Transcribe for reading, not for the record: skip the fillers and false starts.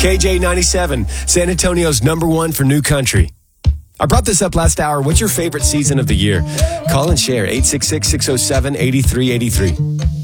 KJ97, San Antonio's #1 for new country. I brought this up last hour. What's your favorite season of the year? Call and share 866-607-8383.